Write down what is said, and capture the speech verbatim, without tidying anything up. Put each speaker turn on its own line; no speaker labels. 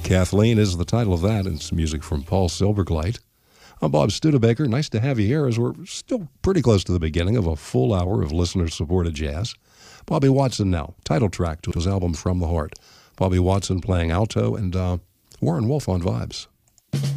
Kathleen is the title of that, and it's music from Paul Silverglate. I'm Bob Studebaker. Nice to have you here as we're still pretty close to the beginning of a full hour of listener-supported jazz. Bobby Watson now, title track to his album From the Heart. Bobby Watson playing alto and uh, Warren Wolf on vibes.